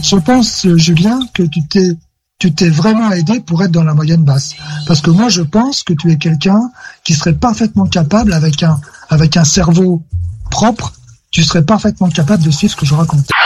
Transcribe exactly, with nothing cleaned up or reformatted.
je pense, Julien, que tu t'es, tu t'es vraiment aidé pour être dans la moyenne basse. Parce que moi, je pense que tu es quelqu'un qui serait parfaitement capable, avec un, avec un cerveau propre, tu serais parfaitement capable de suivre ce que je raconte.